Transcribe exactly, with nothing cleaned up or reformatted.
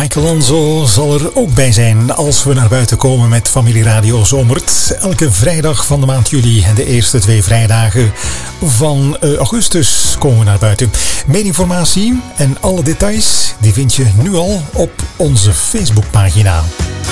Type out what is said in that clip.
Michelangelo zal er ook bij zijn als we naar buiten komen met Familie Radio Zomert. Elke vrijdag van de maand juli en de eerste twee vrijdagen van uh, augustus komen we naar buiten. Meer informatie en alle details die vind je nu al op onze Facebookpagina.